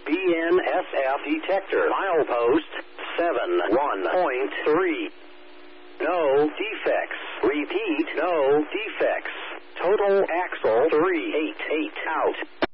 BNSF detector. Milepost 71.3. No defects. Repeat, no defects. Total axle 388 out.